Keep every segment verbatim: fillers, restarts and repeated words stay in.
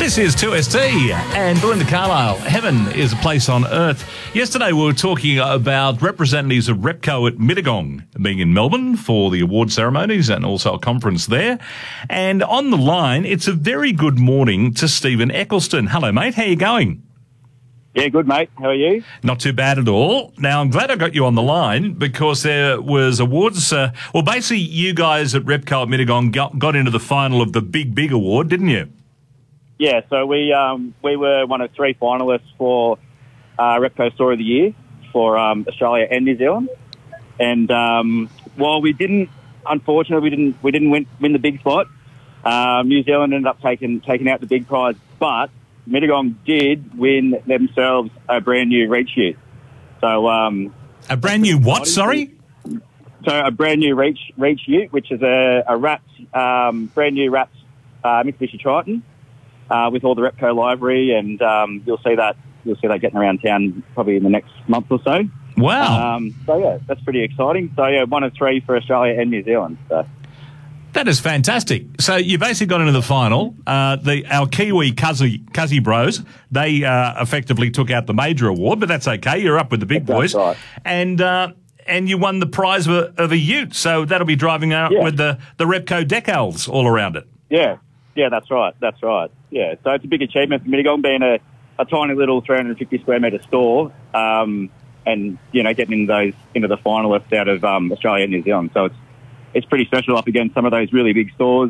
This is two S T and Belinda Carlisle. Heaven is a place on earth. Yesterday we were talking about representatives of Repco at Mittagong being in Melbourne for the award ceremonies and also a conference there. And on the line, it's a very good morning to Stephen Eccleston. Hello, mate. How you going? Yeah, good, mate. How are you? Not too bad at all. Now, I'm glad I got you on the line because there was awards. Uh, well, basically, you guys at Repco at Mittagong got, got into the final of the Big Big Award, didn't you? Yeah, so we um, we were one of three finalists for uh, Repco Store of the Year for um, Australia and New Zealand. And um, while we didn't, unfortunately, we didn't we didn't win, win the big spot. Um, New Zealand ended up taking taking out the big prize, but Mittagong did win themselves a brand new Reach Ute. So um, a brand new what? Sorry. So a brand new Reach Reach Ute, which is a, a wrapped, um, brand new wrapped uh, Mitsubishi Triton. Uh, with all the Repco library, and um, you'll see that you'll see that getting around town probably in the next month or so. Wow! Um, so yeah, that's pretty exciting. So yeah, one of three for Australia and New Zealand. So. That is fantastic. So you basically got into the final. Uh, the our Kiwi Cuzzy, Cuzzy Bros, they uh, effectively took out the major award, but that's okay. You're up with the big that's boys, right. and uh, and you won the prize of a, of a Ute. So that'll be driving out yeah. with the the Repco decals all around it. Yeah. Yeah, that's right. That's right. Yeah, so it's a big achievement for Mittagong, being a, a tiny little three hundred fifty square metre store, um, and you know getting into those into the finalists out of um, Australia and New Zealand. So it's it's pretty special up against some of those really big stores.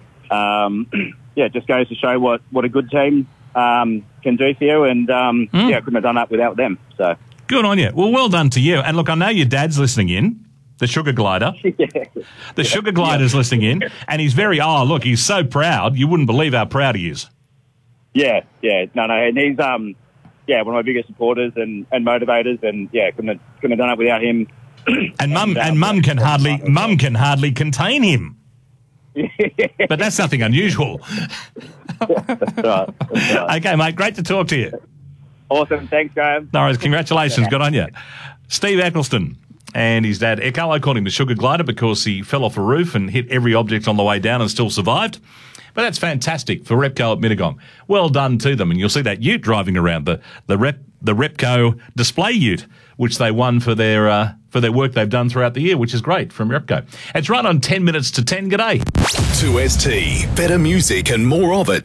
Um, yeah, it just goes to show what, what a good team um, can do for you, and um, mm. yeah, I couldn't have done that without them. So good on you. Well, well done to you. And look, I know your dad's listening in. The Sugar Glider. yeah. The Sugar Glider's yeah. listening in, and he's very, oh, look, he's so proud. You wouldn't believe how proud he is. Yeah, yeah. No, no, and he's, um, yeah, one of my biggest supporters and, and motivators, and, yeah, couldn't have, couldn't have done it without him. And Mum and Mum can hardly, Mum can hardly contain him. But that's nothing unusual. yeah, that's right. That's right. Okay, mate, great to talk to you. Awesome. Thanks, Graham. No worries. Congratulations. Good on you. Steve Eccleston. And his dad, Echo, I called him the Sugar Glider because he fell off a roof and hit every object on the way down and still survived. But that's fantastic for Repco at Mittagong. Well done to them. And you'll see that ute driving around, the the Rep the Repco display ute, which they won for their uh, for their work they've done throughout the year, which is great from Repco. It's right on ten minutes to ten. G'day. two S T. Better music and more of it.